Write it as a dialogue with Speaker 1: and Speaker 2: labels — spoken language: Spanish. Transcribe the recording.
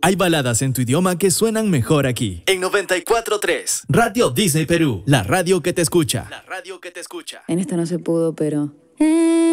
Speaker 1: Hay baladas en tu idioma que suenan mejor aquí. En 94.3, Radio Disney Perú, la radio que te escucha. La radio que te escucha.
Speaker 2: En esta no se pudo, pero...